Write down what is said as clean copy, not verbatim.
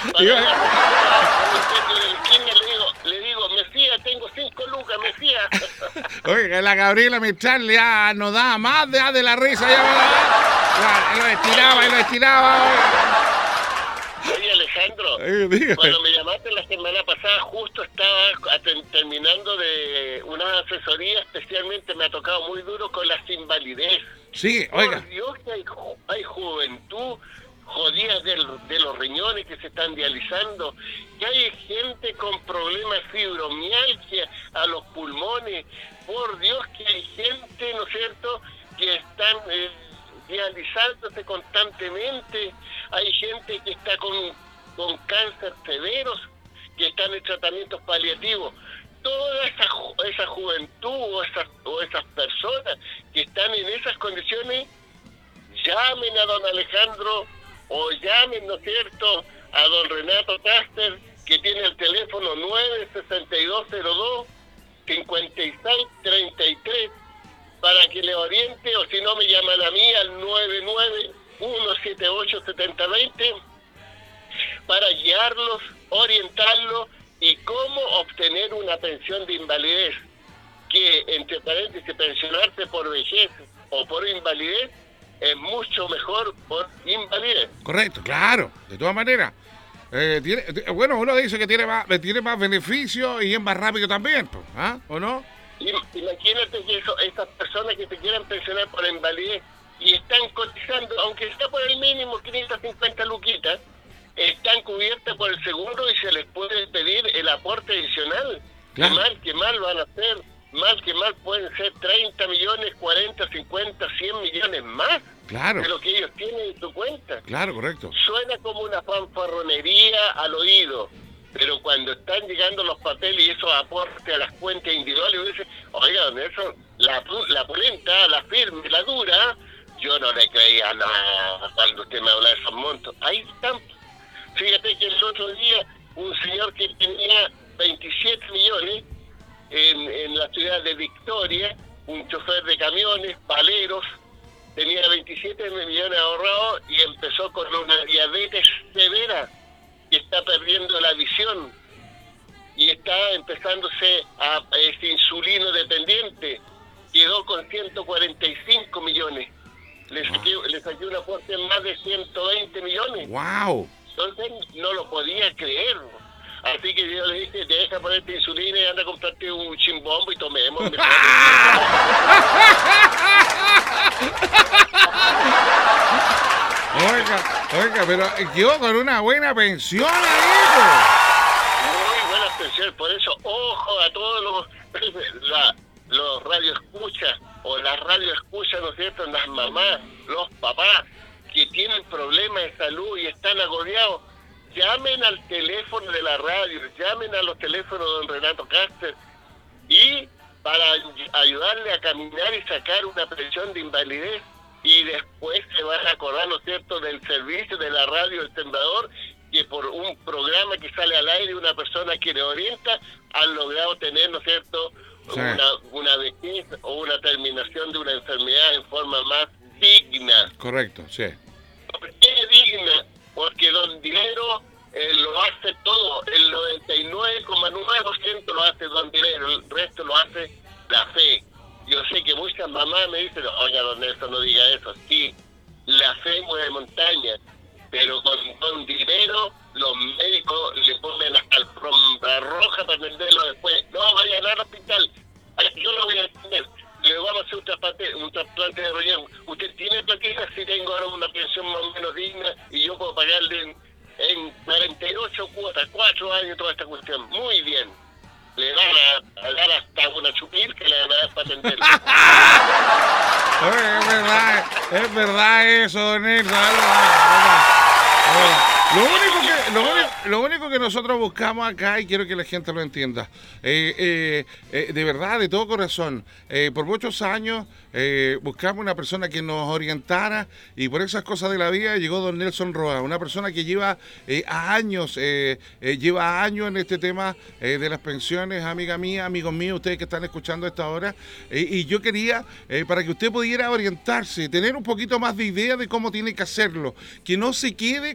Para Y ir va- al centro de la esquina le digo, Mesías, tengo 5 lucas, Mesías. Oiga, la Gabriela Mistral ya no da más de la risa. Ya lo estiraba y lo estiraba. Oye, Alejandro, Dígame. cuando me llamaste la semana pasada, justo estaba terminando de una asesoría, especialmente me ha tocado muy duro con las invalidez. Sí, Por oiga. Dios que hay juventud jodidas de los riñones que se están dializando, que hay gente con problemas fibromialgia a los pulmones, por Dios que hay gente, ¿no es cierto?, que están dializándose constantemente, hay gente que está con cáncer severos, que están en tratamientos paliativos. Toda esa juventud o esas personas que están en esas condiciones, llamen a don Alejandro o llamen, ¿no es cierto?, a don Renato Caster, que tiene el teléfono 96202-5633, para que le oriente, o si no me llaman a mí al 991787020, para guiarlos, orientarlos y cómo obtener una pensión de invalidez, que entre paréntesis, pensionarse por vejez o por invalidez es mucho mejor por invalidez. Correcto, claro, de todas maneras. Bueno, uno dice que tiene más beneficio y es más rápido también, pues, ¿ah? ¿O no? Imagínate que esas personas que se quieran pensionar por invalidez y están cotizando, aunque está por el mínimo 550 luquitas, están cubiertas por el seguro y se les puede pedir el aporte adicional. Claro, Que mal van a hacer, mal que mal pueden ser 30 millones, 40, 50, 100 millones más claro, de lo que ellos tienen en su cuenta. claro, correcto. Suena como una fanfarronería al oído, pero cuando están llegando los papeles y esos aportes a las cuentas individuales, uno dice, oiga, don Nelson, la pulenta, la firme, la dura, yo no le creía nada cuando usted me habla de esos montos. Ahí están. Fíjate que el otro día un señor que tenía 27 millones en la ciudad de Victoria, un chofer de camiones, paleros, tenía 27 millones ahorrados y empezó con una diabetes severa, que está perdiendo la visión y está empezándose a insulino dependiente. Quedó con 145 millones. Le saqué un aporte en más de 120 millones. ¡Wow! Entonces no lo podía creer. Así que yo le dije, deja ponerte insulina y anda a comprarte un chimbombo y tomemos mejor. Oiga, pero quedó con una buena pensión ahí, Muy buenas pensiones, por eso ojo a todos los radioescuchas o las radioescuchas, ¿no es cierto?, las mamás, los papás que tienen problemas de salud y están agobiados. Llamen al teléfono de la radio, llamen a los teléfonos de don Renato Caster y para ayudarle a caminar y sacar una pensión de invalidez, y después se van a acordar, ¿no es cierto?, del servicio de la radio El Sembrador, que por un programa que sale al aire, una persona que le orienta, han logrado tener, ¿no es cierto?, Sí. una vejez o una terminación de una enfermedad en forma más digna. Correcto, sí. ¿Por qué digna? Porque don Dinero lo hace todo, el 99,9% lo hace don Dinero, el resto lo hace la fe. Yo sé que muchas mamás me dicen, oiga, don Nelson, no diga eso. Sí, la fe mueve montañas, pero con don Dinero los médicos le ponen hasta alfombra roja para atenderlo después. No vayan al hospital, yo lo voy a atender. Le vamos a hacer un trasplante de riñón. ¿Usted tiene plaquetas? Sí, tengo ahora una pensión más o menos digna y yo puedo pagarle en 48 cuotas, 4 años toda esta cuestión. Muy bien. Le van a dar hasta una chupir que le van a dar para atenderlo. Oye, es verdad eso, don Nelson. Lo único que nosotros buscamos acá, y quiero que la gente lo entienda, de verdad, de todo corazón, por muchos años buscamos una persona que nos orientara, y por esas cosas de la vida llegó don Nelson Roa, una persona que lleva años en este tema de las pensiones, amiga mía, amigos míos, ustedes que están escuchando a esta hora, y yo quería, para que usted pudiera orientarse, tener un poquito más de idea de cómo tiene que hacerlo, que no se quede